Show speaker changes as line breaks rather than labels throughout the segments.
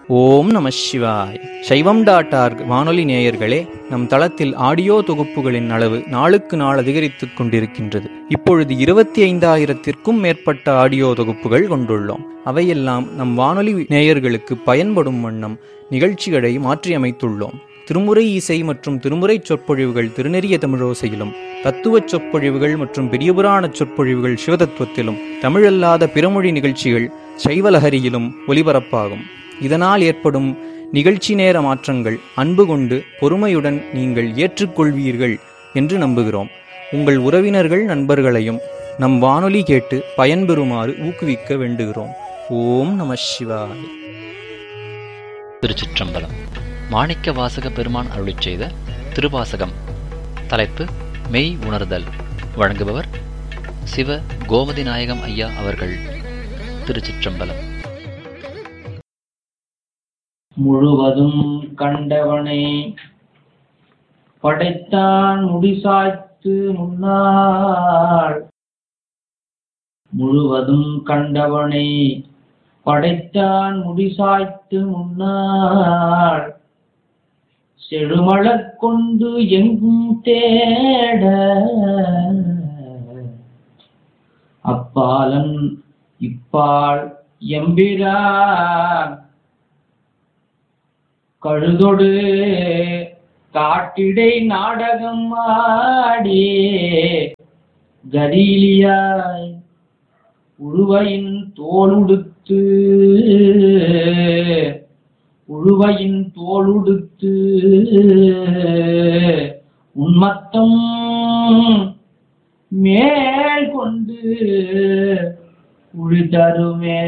ஓம் நம சிவாய். சைவம்.org வானொலி நேயர்களே, நம் தளத்தில் ஆடியோ தொகுப்புகளின் அளவு நாளுக்கு நாள் அதிகரித்துக் கொண்டிருக்கின்றது. இப்பொழுது 25,000த்திற்கும் மேற்பட்ட ஆடியோ தொகுப்புகள் கொண்டுள்ளோம். அவையெல்லாம் நம் வானொலி நேயர்களுக்கு பயன்படும் வண்ணம் நிகழ்ச்சிகளை மாற்றியமைத்துள்ளோம். திருமுறை இசை மற்றும் திருமுறை சொற்பொழிவுகள் திருநெறிய தமிழோசையிலும், தத்துவச் சொற்பொழிவுகள் மற்றும் பெரியபுராணச் சொற்பொழிவுகள் சிவதத்துவத்திலும், தமிழல்லாத பிறமொழி நிகழ்ச்சிகள் சைவலஹரியிலும் ஒலிபரப்பாகும். இதனால் ஏற்படும் நிகழ்ச்சி நேர மாற்றங்கள் அன்பு கொண்டு பொறுமையுடன் நீங்கள் ஏற்றுக்கொள்வீர்கள் என்று நம்புகிறோம். உங்கள் உறவினர்கள் நண்பர்களையும் நம் வானொலி கேட்டு பயன்பெறுமாறு ஊக்குவிக்க வேண்டுகிறோம். ஓம் நம சிவாய.
திருச்சிற்றம்பலம். மாணிக்க வாசக பெருமான் அருளிச் செய்த திருவாசகம். தலைப்பு மெய் உணர்தல். வழங்குபவர் சிவ கோமதி நாயகம் ஐயா அவர்கள். திருச்சிற்றம்பலம்.
முழுவதும் கண்டவனை படைத்தான் முடிசாய்த்து முன்னாள். முழுவதும் கண்டவனை படைத்தான் முடிசாய்த்து முன்னாள். செழுமலர் கொண்டு எங்கும் தேட அப்பாலன் இப்பால் எம்பிரான். கழுதொடு காட்டிடை நாடகம் ஆடி கதியிலியாய் உழுவையின் தோளுடுத்து உன்மத்தம் மேல் கொண்டு உழிதருமே.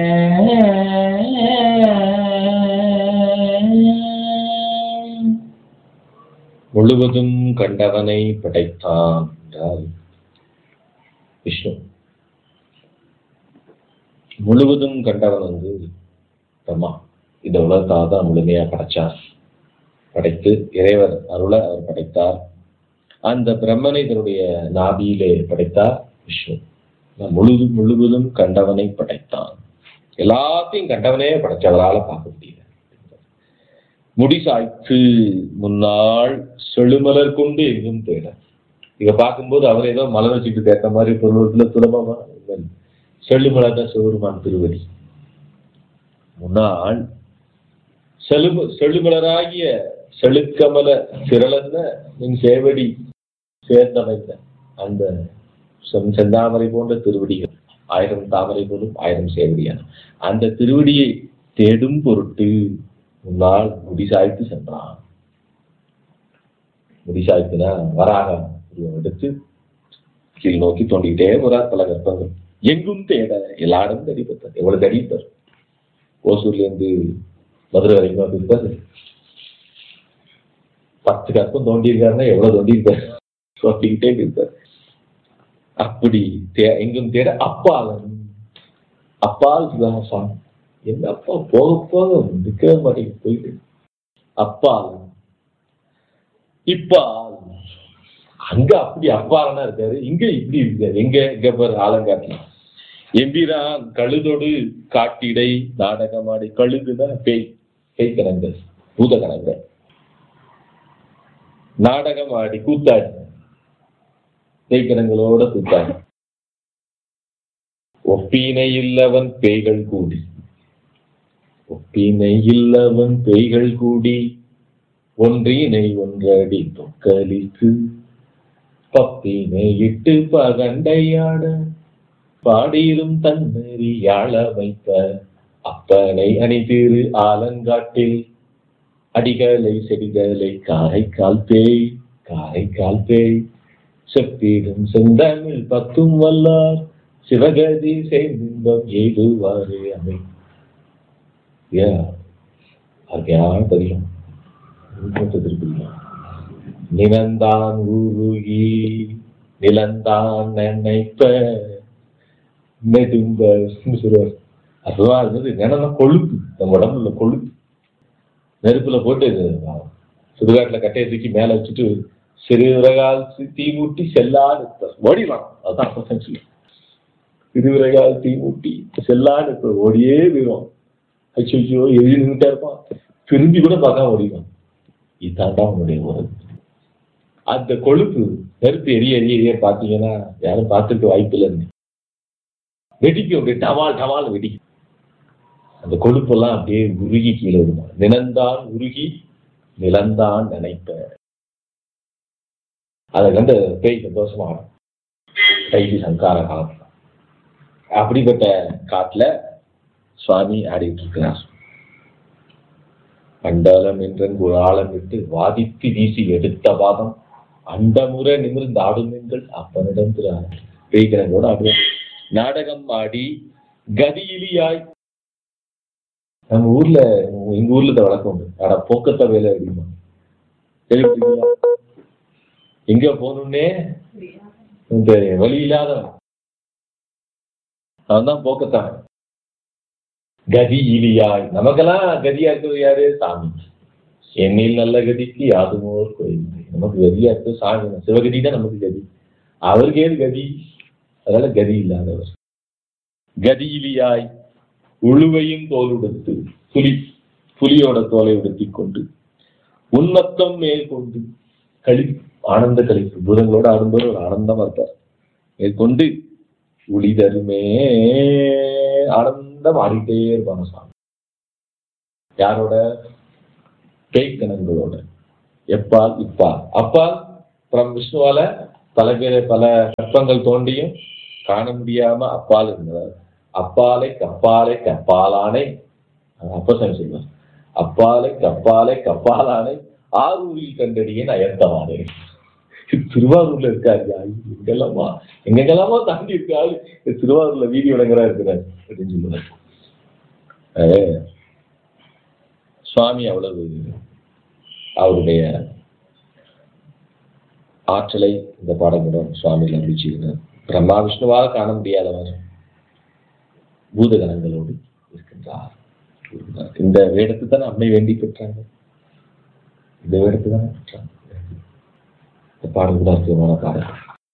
முழுவதும் கண்டவனை படைத்தான் என்றால் விஷ்ணு. முழுவதும் கண்டவன் பிரம்மா. இந்த உலகத்தான் முழுமையா படைச்சார். படைத்து இறைவர் அருளை அவர் படைத்தார். அந்த பிரம்மனை தன்னுடைய நாபியிலே படைத்தார் விஷ்ணு. முழுவதும் கண்டவனை படைத்தான். எல்லாத்தையும் கண்டவனே படைச்சவரால பார்க்க முடியல. முடிசாய்த்து முன்னாள் செழுமலர் கொண்டு எங்கும் தேட. இத பார்க்கும்போது அவர் ஏதோ மலர் வச்சுட்டு கேட்ட மாதிரி பொருளத்துல சுலபமா செழுமலர் சிவருமான் திருவடி. முன்னாள் செழுமலராகிய செழுக்கமல சிரளந்த நின் சேவடி சேர்ந்தமைந்த அந்த செந்தாமரை போன்ற திருவடிகள் 1000 தாமரை போலும் 1000 சேவடியான அந்த திருவடியை தேடும் பொருட்டு முன்னால் முடிசாய்த்து சென்றான். முடிசாய்த்துனா வராக எடுத்து கீழ் நோக்கி தோண்டிக்கிட்டே போறார். பல கற்பங்கள் எங்கும் தேட எல்லா இடமும் தடிப்பட்டார். எவ்வளவு தடிப்பார்! ஓசூர்ல இருந்து மதுரை வரைக்கும் இருப்பாரு. 10 கற்பம் தோண்டியிருக்காருன்னா எவ்வளவு தோண்டியிருக்காரு, தோண்டிக்கிட்டே இருப்பார். அப்படி எங்கும் தேட அப்பால் சிவகாசான். என்ன அப்பா போக போக நிற்க மாட்டேங்க போயிட்டு அப்பால் இப்பால். அங்க அப்படி அப்பாலனா இருக்காரு, இங்க இப்படி இருக்காரு. எங்க பாரு ஆலங்காட்டில் எம்பிரான் கழுதொடு காட்டிடை நாடகமாடி. கழுதுனா பேய் கணங்க பூத கணங்க. நாடகமாடி கூத்தாடி பேய்கணங்களோட கூத்தாடி. ஒப்பீனை இல்லவன் பேய்கள் கூடி. ஒப்பினை இல்லவன் பேய்கள் கூடி ஒன்றினை ஒன்றடி தொக்கலித்து பப்பினை இட்டு பகண்டையாட பாடியிலும் தன்னறி யாழ வைத்த அப்பனை அணிதிரு ஆலங்காட்டில் அடிகளை செடிகளை காரைக்கால் பேய் செப்பிடும் செந்தமிழ் 10 வல்லார் சிவகதி செய்தின்பம் எய்துவாறு அமை. நிலந்தான் உருகி நிலந்தான் நினைப்ப நெடும்ப. அதுவா இருந்தது நினைனா கொழுப்பு. நம்ம உடம்புல கொழுப்பு நெருப்புல போட்டு சுடுகாட்டுல கட்டையை தூக்கி மேல வச்சுட்டு சிறுவிரகால் தீ மூட்டி செல்லாடு ஓடிடலாம். அதுதான் சிறுவிரகால் தீ மூட்டி செல்லாடு ஓடியே போயிடும். ஐயோ எழுதி நின்றுட்டா இருப்பான், திரும்பி கூட பார்க்காம ஓடிவான். இதாண்டா அவனுடைய உறவு. அந்த கொழுப்பு நெருப்பு எரிய எரிய எரிய பார்த்தீங்கன்னா யாரும் பார்த்துருக்க வாய்ப்பு இல்லைன்னு வெடிக்கும், அப்படியே டவால் டவால் வெடிக்கும். அந்த கொழுப்பெல்லாம் அப்படியே உருகி கீழே விடுமா. நிலந்தான் உருகி நிலந்தான் நினைப்ப. அதை கண்டு பேய் சந்தோஷமா ஆடும். கைதி சங்கார காலம். அப்படிப்பட்ட காட்டுல சுவாமி ஆடிட்டு இருக்கிறார். அண்டலம் என்றன் ஒரு ஆழம் விட்டு வாதித்து வீசி எடுத்த வாதம் அண்டமுறை நிமிர்ந்து ஆடும் எங்கள் அப்பனிடம் பேய்கிறனோட ஆடுவோம். நாடகம் ஆடி கதியிலியாய். நம்ம ஊர்ல எங்க ஊர்ல வழக்கம் உண்டு. ஆனா போக்கத்த வேலை அப்படிமா எங்க போகணும்னே வழி இல்லாதவன் அவன் தான் போக்கத்தான். கதி இலியாய். நமக்கெல்லாம் கதியா இருக்கிறது யாரு? சாமி. என்னில் நல்ல கதிக்கு யாதுமோ கோயில். நமக்கு கதியா இருக்கிறது சாமி. சிவகதி தான் நமக்கு கதி. அவருக்கு ஏது கதி? அதனால கதி இல்லாதவர். கதி இலியாய் உழுவையும் தோல் உடுத்து, புலியோட தோலை உடுத்தி கொண்டு உன்மத்தம் மேல் கொண்டு ஆனந்த கழிப்பு. பூதங்களோட ஆடும்போது ஒரு ஆனந்தமா இருப்பார். மேற்கொண்டு உளிதருமே ஆனந்தம் ஆடிட்டே இருப்பாங்க சாமி. யாரோட? பேய்கணங்களோட. எப்பால் இப்பால். அப்பால் விஷ்ணுவால பல பேர் பல கற்பங்கள் தோண்டியும் காண முடியாம அப்பால் இருந்தார். அப்பாலை கப்பாலை கப்பாலானை அப்பசாமி சொல்வார். அப்பாலை கப்பாலை கப்பாலானை ஆரூரில் கண்டடியேன் அயர்த்தமானே. திருவாரூர்ல இருக்காரு. எங்கெல்லாமா தாண்டி இருக்காரு. திருவாரூர்ல வீதி வழங்குறா இருக்கிறார் அப்படின்னு சொல்லுவார். சுவாமி அவ்வளவு அவருடைய ஆற்றலை இந்த பாடங்களுடன் சுவாமியில் அறிவிச்சுகிறார். பிரம்மா விஷ்ணுவாக காண முடியாதவர் பூதகணங்களோடு இருக்கின்றார். இந்த வேடத்தை தான் அம்மை வேண்டி பெற்றாங்க. இந்த வேடத்தை தானே பெற்றாங்க. இந்த பாடல் கூட அற்புதமான பாடல்.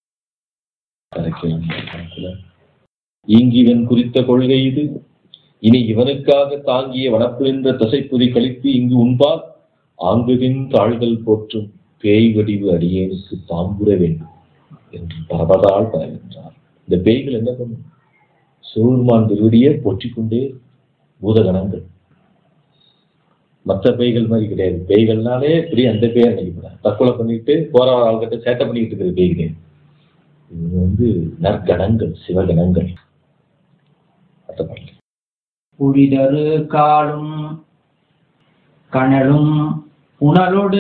ஈங்கிவன் குறித்த கொள்கை இது. இனி இவனுக்காக தாங்கிய வனப்பு என்ற தசைப்புதி கழித்து இங்கு உண்பால் ஆங்குவின் தாள்கள் போற்றும் பேய் வடிவு அடியேனுக்கு தாம்புற வேண்டும் என்று பரவதால் பரவின்றார். இந்த பேய்கள் என்ன பண்ணும்? சிவபெருமான் திருவடியை போற்றிக்கொண்டே பூதகணங்கள். மற்ற பேய்கள் மாதிரி கிடையாது. பேய்கள்னாலே இப்படி அந்த பேர் நினைக்கப்படாது. தற்கொலை பண்ணிட்டு போற ஆள்கிட்ட சேட்டை பண்ணிட்டு இருக்கிற பேய் கிடையாது. இது நற்கணங்கள், சிவகணங்கள்.
புரிதரு காலும் கனலும் புனலோடு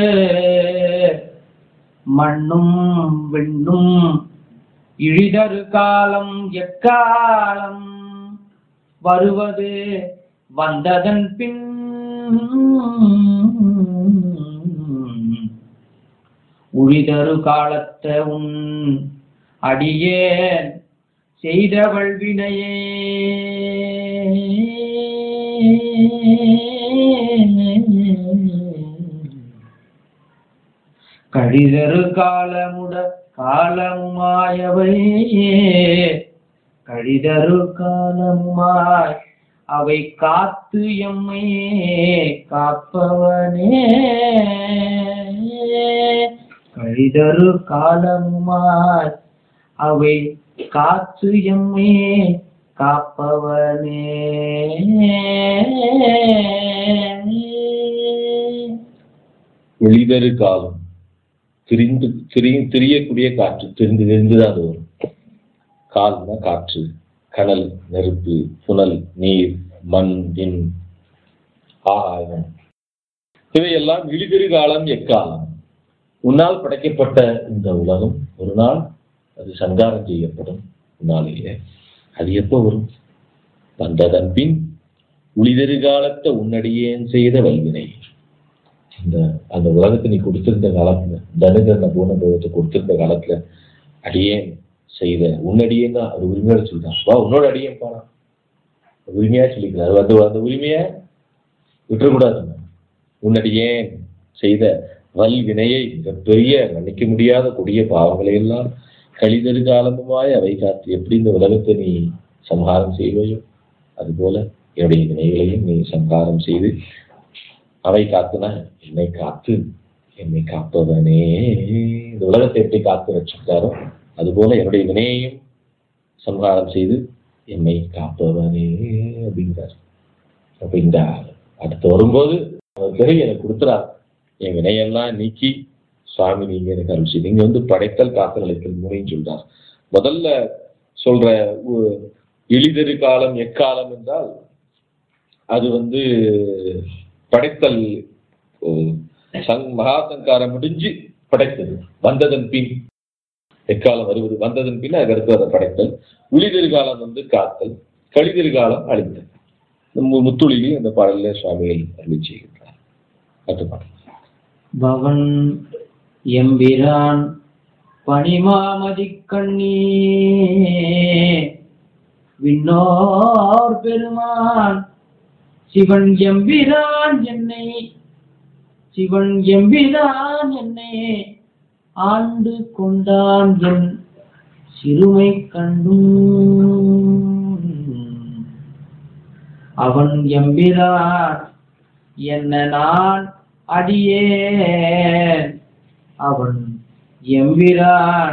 மண்ணும் வெண்ணும் இழிதரு காலம் எக்காலம் வருவது வந்ததன் பின் உழிதரு காலத்த உன் அடியேன் செய்தவள் வினையே கழிதரு காலமுமாயவை கழிதரு காலமுமாய் அவை காத்து எம்மை காப்பவனே கழிதரு காலமுமாய் அவை காத்து எம்மை காப்பவனே.
ஒளிதரு காலம் திரியக்கூடிய காற்று தெரிந்துதான் அது வரும். கால்னா காற்று, கடல், நெருப்பு, புனல், நீர், மண், விண், ஆகாயம், இவையெல்லாம் இழிதிரு காலம் எக்காலம். உன்னால் படைக்கப்பட்ட இந்த உலகம் ஒரு நாள் அது சங்காரம் செய்யப்படும். உன்னாலேயே அது எப்போ வரும்? வந்ததன் பின் உளிதரு காலத்தை உன்னடியேன் செய்த வல்வினை. அந்த உலகத்தை நீ கொடுத்திருந்த காலத்துல, தனுகரண பூர்ணபோகத்தை கொடுத்திருந்த காலத்துல அடியேன் செய்த உன்னடியேன்னு அது உரிமையோட சொல்றான். வா உன்னோட அடியேன் பானா உரிமையா சொல்லிக்கிறார். அந்த உரிமைய விட்டுறக்கூடாது. உன்னடியேன் செய்த வல்வினையை, மிகப்பெரிய மன்னிக்க முடியாத கொடிய பாவங்களை எல்லாம் கழிதரு காலமுமாய் அவை காத்து எப்படி இந்த உலகத்தை நீ சம்ஹாரம் செய்வையோ அதுபோல என்னுடைய வினைகளையும் நீ சம்ஹாரம் செய்து அவை காத்துனா என்னை காத்து, என்னை காப்பவனே. இந்த உலகத்தை எப்படி காத்து வச்சிருக்காரோ அதுபோல என்னுடைய வினையையும் சம்ஹாரம் செய்து என்னை காப்பவனே அப்படிங்கிறார். அப்ப இந்த அடுத்து வரும்போது பிறகு எனக்கு கொடுத்துறார், என் வினையெல்லாம் நீக்கி சுவாமி நீங்க எனக்கு அருள் செய்து. இங்க வந்து படைத்தல் காத்தல் அளித்தல் முறைன்னு சொல்றார். முதல்ல சொல்ற எளிதரு காலம் எக்காலம் என்றால் அது வந்து படைத்தல் மகா சங்காரம் முடிஞ்சு படைத்தது, வந்ததன் பின் எக்காலம் வருவது, வந்ததன் பின் அதுக்கு அடுத்து அதை படைத்தல். உளிதரு காலம் வந்து காத்தல், கழிதரு காலம் அழித்தல். முத்துளிலே அந்த பாடல சுவாமிகள் அருளி செய்கின்றார். அடுத்த பாடல்.
பவன் எம்பிரான் பனிமாமதி கண்ணீ விண்ணோர் பெருமான் சிவன் எம்பிரான் என்னை ஆண்டு கொண்டான் என் சிறுமை கண்டும். அவன் எம்பிரான் என்ன நான் அடியேன், அவன் எம்பிரான்